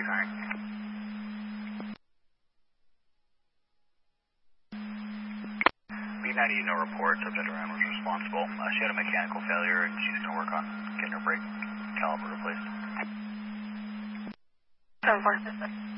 Big Iron. B90, no report. Subject around was responsible. She had a mechanical failure and she's going to work on getting her brake caliper replaced. 7-4.